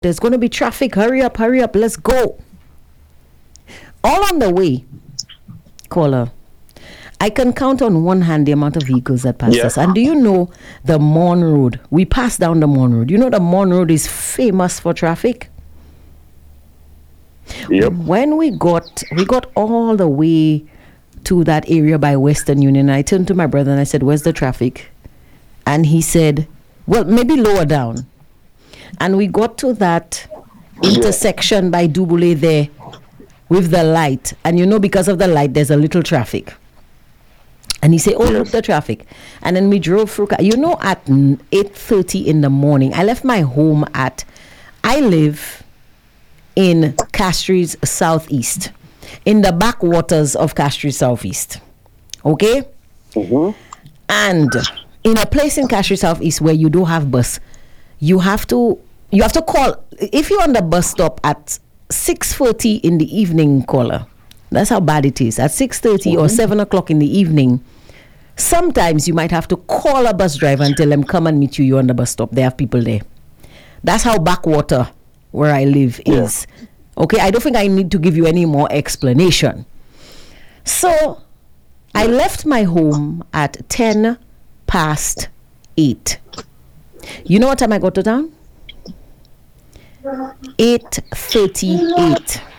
There's going to be traffic. Hurry up, let's go. All on the way, caller, I can count on one hand the amount of vehicles that pass us. And do you know the Morn Road? We pass down the Morn Road. You know the Morn Road is famous for traffic. Yep. When we got all the way to that area by Western Union, I turned to my brother and I said, "Where's the traffic?" And he said, "Well, maybe lower down." And we got to that intersection by Dubule there with the light. And you know, because of the light, there's a little traffic. And he said, "Oh, look, the traffic." And then we drove through. You know, at 8:30 in the morning, I left my home I live in Castries Southeast, in the backwaters of Castries Southeast. Okay? Mm-hmm. And in a place in Castries Southeast where you don't have bus, you have to call. If you're on the bus stop at 6:30 in the evening, caller, that's how bad it is. At 6:30 or 7 o'clock in the evening, sometimes you might have to call a bus driver and tell them, "Come and meet you. You're on the bus stop. They have people there." That's how backwater where I live is. Okay, I don't think I need to give you any more explanation. So I left my home at 8:10. You know what time I got to town? 8:38.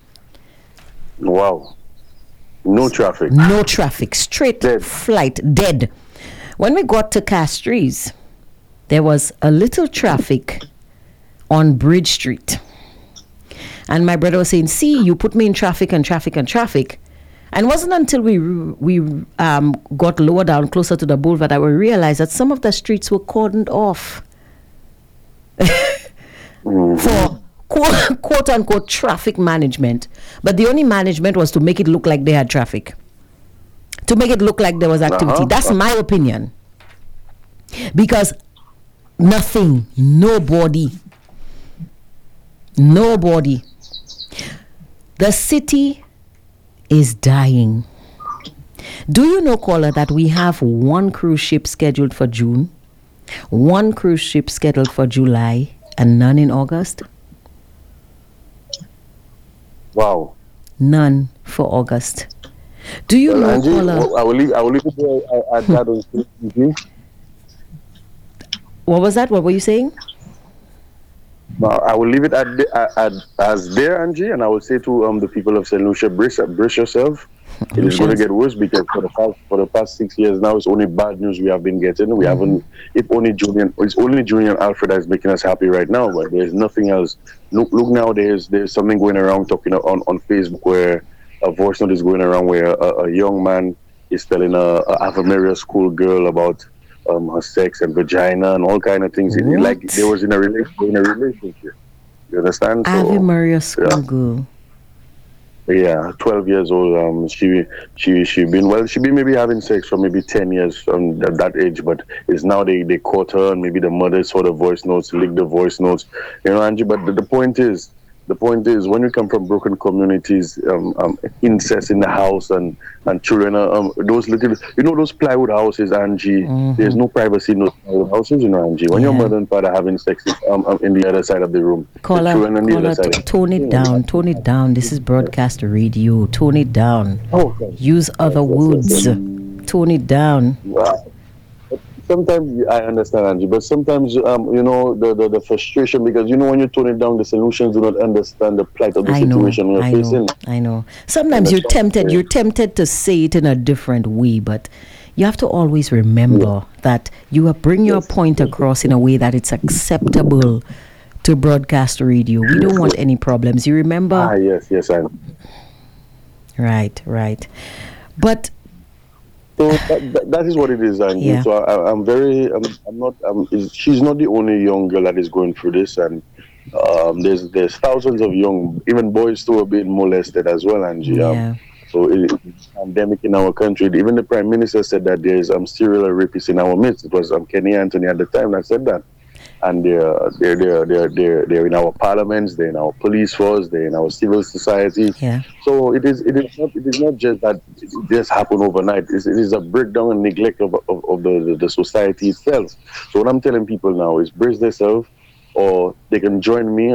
Wow. No traffic. No traffic. Straight Dead. Flight. Dead. When we got to Castries, there was a little traffic on Bridge Street. And my brother was saying, "See, you put me in traffic and traffic and traffic." And it wasn't until we got lower down, closer to the boulevard, that we realized that some of the streets were cordoned off for quote unquote traffic management. But the only management was to make it look like they had traffic, to make it look like there was activity. That's my opinion. Because nobody. The city is dying. Do you know, caller, that we have one cruise ship scheduled for June, one cruise ship scheduled for July, and none in August? Wow. None for August. Do you know, Angie, caller? I will leave it there at that on TV. What was that? What were you saying? I will leave it as there, Angie, and I will say to the people of St. Lucia, brace yourself. It is going to get worse because for the past 6 years now, it's only bad news we have been getting. We haven't. It's only Julian and Alfred that is making us happy right now, but there's nothing else. Look now. There's something going around talking on Facebook where a voice note is going around where a young man is telling a Ave Maria school girl about her sex and vagina and all kind of things. Like they was in a relationship. You understand? Ave Maria school girl. Yeah, 12 years old. She been maybe having sex for maybe 10 years from that age, but it's now they caught her and maybe the mother saw the voice notes, leaked the voice notes, Angie. But the point is when you come from broken communities, incest in the house and children, those little, those plywood houses, Angie. There's no privacy in those plywood houses, Angie. When your mother and father having sex in the other side of the room, caller, tone it down. This is broadcast radio. Tone it down. Okay. Use other words. Tone it down. Wow. Sometimes I understand, Angie, but sometimes the frustration, because when you tone it down, the solutions do not understand the plight of the situation you're facing. I know. Sometimes you're tempted to say it in a different way, but you have to always remember that you bring your point across in a way that it's acceptable to broadcast radio. We don't want any problems. You remember? Yes, I know. Right. But so that is what it is, Angie. Yeah. So she's not the only young girl that is going through this, and there's thousands of young, even boys too, are being molested as well, Angie. Yeah. So it's a pandemic in our country. Even the Prime Minister said that there's serial rapists in our midst. It was Kenny Anthony at the time that said that. And they're in our parliaments, they're in our police force, they're in our civil society. Yeah. So it is not just that it just happened overnight. It is a breakdown and neglect of the society itself. So what I'm telling people now is brace themselves, or they can join me